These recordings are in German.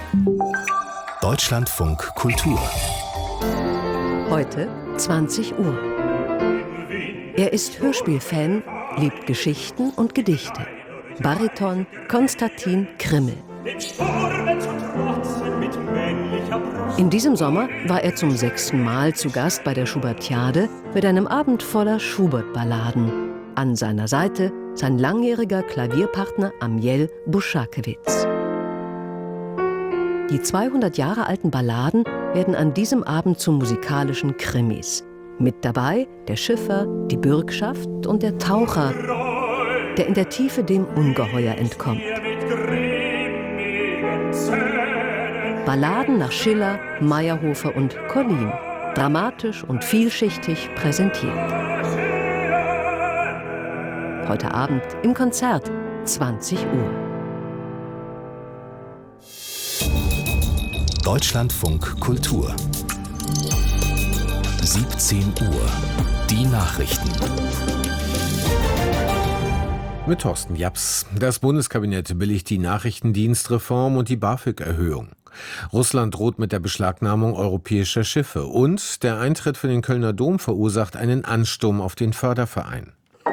Deutschlandfunk Kultur. Heute 20 Uhr. Er ist Hörspielfan, liebt Geschichten und Gedichte. Bariton Konstantin Krimmel. In diesem Sommer war er zum 6. Mal zu Gast bei der Schubertiade mit einem Abend voller Schubert-Balladen. An seiner Seite sein langjähriger Klavierpartner Amiel Buschakewitz. Die 200 Jahre alten Balladen werden an diesem Abend zu musikalischen Krimis. Mit dabei der Schiffer, die Bürgschaft und der Taucher, der in der Tiefe dem Ungeheuer entkommt. Balladen nach Schiller, Meyerhofer und Collin, dramatisch und vielschichtig präsentiert. Heute Abend im Konzert, 20 Uhr. Deutschlandfunk Kultur. 17 Uhr. Die Nachrichten. Mit Thorsten Japs. Das Bundeskabinett billigt die Nachrichtendienstreform und die BAföG-Erhöhung. Russland droht mit der Beschlagnahmung europäischer Schiffe. Und der Eintritt für den Kölner Dom verursacht einen Ansturm auf den Förderverein.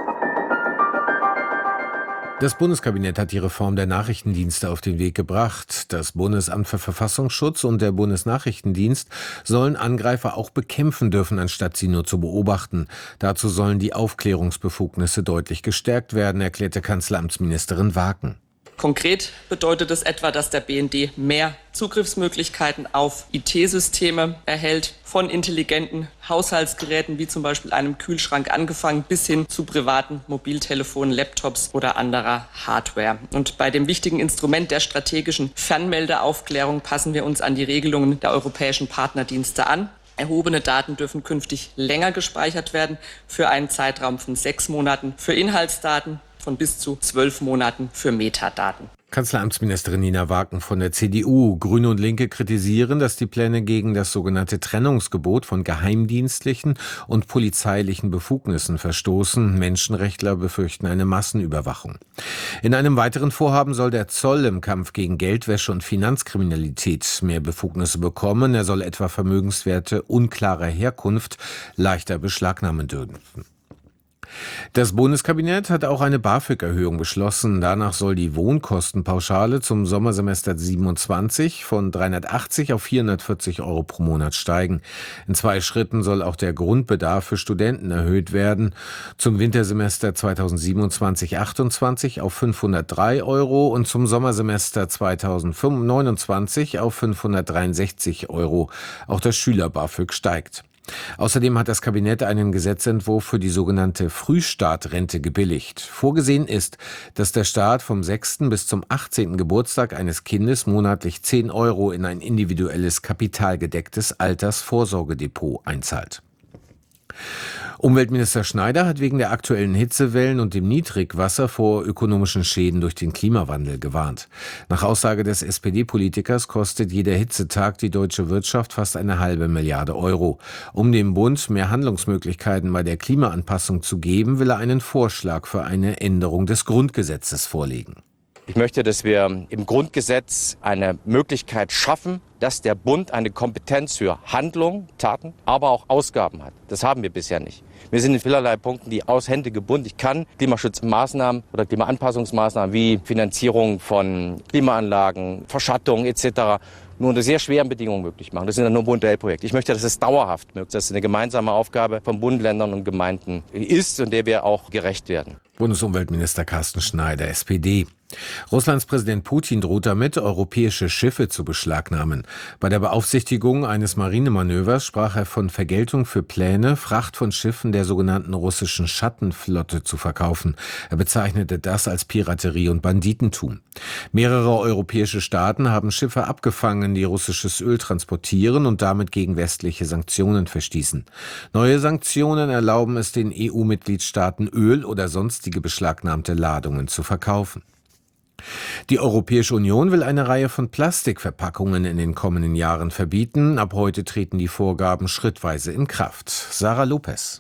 Das Bundeskabinett hat die Reform der Nachrichtendienste auf den Weg gebracht. Das Bundesamt für Verfassungsschutz und der Bundesnachrichtendienst sollen Angreifer auch bekämpfen dürfen, anstatt sie nur zu beobachten. Dazu sollen die Aufklärungsbefugnisse deutlich gestärkt werden, erklärte Kanzleramtsministerin Waken. Konkret bedeutet es etwa, dass der BND mehr Zugriffsmöglichkeiten auf IT-Systeme erhält, von intelligenten Haushaltsgeräten wie zum Beispiel einem Kühlschrank angefangen bis hin zu privaten Mobiltelefonen, Laptops oder anderer Hardware. Und bei dem wichtigen Instrument der strategischen Fernmeldeaufklärung passen wir uns an die Regelungen der europäischen Partnerdienste an. Erhobene Daten dürfen künftig länger gespeichert werden, für einen Zeitraum von 6 Monaten, für Inhaltsdaten von bis zu 12 Monaten für Metadaten. Kanzleramtsministerin Nina Waken von der CDU. Grüne und Linke kritisieren, dass die Pläne gegen das sogenannte Trennungsgebot von geheimdienstlichen und polizeilichen Befugnissen verstoßen. Menschenrechtler befürchten eine Massenüberwachung. In einem weiteren Vorhaben soll der Zoll im Kampf gegen Geldwäsche und Finanzkriminalität mehr Befugnisse bekommen. Er soll etwa Vermögenswerte unklarer Herkunft leichter beschlagnahmen dürfen. Das Bundeskabinett hat auch eine BAföG-Erhöhung beschlossen. Danach soll die Wohnkostenpauschale zum Sommersemester 27 von 380 auf 440 Euro pro Monat steigen. In 2 Schritten soll auch der Grundbedarf für Studenten erhöht werden. Zum Wintersemester 2027/28 auf 503 Euro und zum Sommersemester 2029 auf 563 Euro. Auch das Schüler-BAföG steigt. Außerdem hat das Kabinett einen Gesetzentwurf für die sogenannte Frühstartrente gebilligt. Vorgesehen ist, dass der Staat vom 6. bis zum 18. Geburtstag eines Kindes monatlich 10 Euro in ein individuelles kapitalgedecktes Altersvorsorgedepot einzahlt. Umweltminister Schneider hat wegen der aktuellen Hitzewellen und dem Niedrigwasser vor ökonomischen Schäden durch den Klimawandel gewarnt. Nach Aussage des SPD-Politikers kostet jeder Hitzetag die deutsche Wirtschaft fast 1,5 Milliarde Euro. Um dem Bund mehr Handlungsmöglichkeiten bei der Klimaanpassung zu geben, will er einen Vorschlag für eine Änderung des Grundgesetzes vorlegen. Ich möchte, dass wir im Grundgesetz eine Möglichkeit schaffen, dass der Bund eine Kompetenz für Handlungen, Taten, aber auch Ausgaben hat. Das haben wir bisher nicht. Wir sind in vielerlei Punkten die Hände gebunden. Ich kann Klimaschutzmaßnahmen oder Klimaanpassungsmaßnahmen wie Finanzierung von Klimaanlagen, Verschattung etc. nur unter sehr schweren Bedingungen möglich machen. Das sind dann nur Modellprojekte. Ich möchte, dass es dauerhaft möglich ist, dass es eine gemeinsame Aufgabe von Bund, Ländern und Gemeinden ist und der wir auch gerecht werden. Bundesumweltminister Carsten Schneider, SPD. Russlands Präsident Putin droht damit, europäische Schiffe zu beschlagnahmen. Bei der Beaufsichtigung eines Marinemanövers sprach er von Vergeltung für Pläne, Fracht von Schiffen der sogenannten russischen Schattenflotte zu verkaufen. Er bezeichnete das als Piraterie und Banditentum. Mehrere europäische Staaten haben Schiffe abgefangen, die russisches Öl transportieren und damit gegen westliche Sanktionen verstießen. Neue Sanktionen erlauben es den EU-Mitgliedstaaten, Öl oder sonstige beschlagnahmte Ladungen zu verkaufen. Die Europäische Union will eine Reihe von Plastikverpackungen in den kommenden Jahren verbieten. Ab heute treten die Vorgaben schrittweise in Kraft. Sarah Lopez.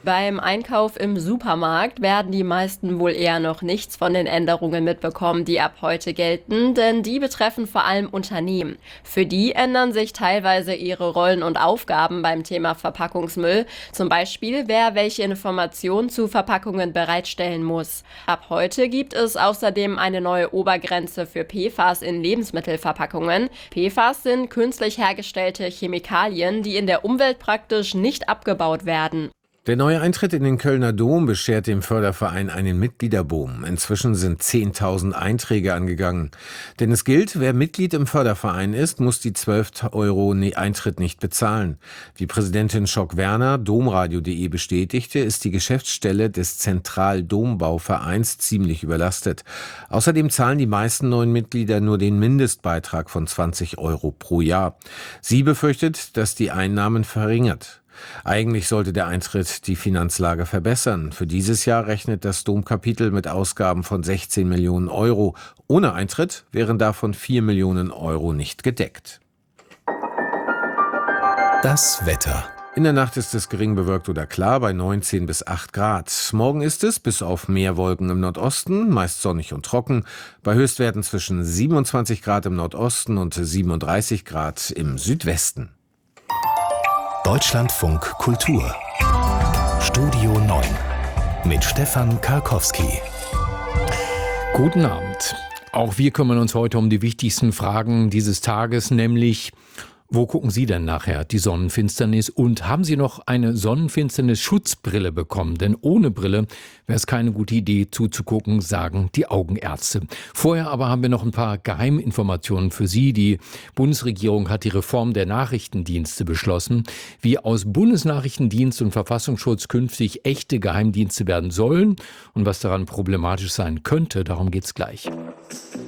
Beim Einkauf im Supermarkt werden die meisten wohl eher noch nichts von den Änderungen mitbekommen, die ab heute gelten, denn die betreffen vor allem Unternehmen. Für die ändern sich teilweise ihre Rollen und Aufgaben beim Thema Verpackungsmüll, zum Beispiel wer welche Informationen zu Verpackungen bereitstellen muss. Ab heute gibt es außerdem eine neue Obergrenze für PFAS in Lebensmittelverpackungen. PFAS sind künstlich hergestellte Chemikalien, die in der Umwelt praktisch nicht abgebaut werden. Der neue Eintritt in den Kölner Dom beschert dem Förderverein einen Mitgliederboom. Inzwischen sind 10.000 Einträge angegangen. Denn es gilt, wer Mitglied im Förderverein ist, muss die 12 € Eintritt nicht bezahlen. Wie Präsidentin Schock-Werner domradio.de bestätigte, ist die Geschäftsstelle des Zentral-Dombau-Vereins ziemlich überlastet. Außerdem zahlen die meisten neuen Mitglieder nur den Mindestbeitrag von 20 € pro Jahr. Sie befürchtet, dass die Einnahmen verringert. Eigentlich sollte der Eintritt die Finanzlage verbessern. Für dieses Jahr rechnet das Domkapitel mit Ausgaben von 16 Millionen €. Ohne Eintritt wären davon 4 Millionen € nicht gedeckt. Das Wetter. In der Nacht ist es gering bewölkt oder klar bei 19 bis 8 Grad. Morgen ist es, bis auf mehr Wolken im Nordosten, meist sonnig und trocken, bei Höchstwerten zwischen 27 Grad im Nordosten und 37 Grad im Südwesten. Deutschlandfunk Kultur. Studio 9 mit Stefan Karkowski. Guten Abend. Auch wir kümmern uns heute um die wichtigsten Fragen dieses Tages, nämlich: Wo gucken Sie denn nachher die Sonnenfinsternis? Und haben Sie noch eine Sonnenfinsternis-Schutzbrille bekommen? Denn ohne Brille wäre es keine gute Idee zuzugucken, sagen die Augenärzte. Vorher aber haben wir noch ein paar Geheiminformationen für Sie. Die Bundesregierung hat die Reform der Nachrichtendienste beschlossen. Wie aus Bundesnachrichtendienst und Verfassungsschutz künftig echte Geheimdienste werden sollen und was daran problematisch sein könnte, darum geht's gleich.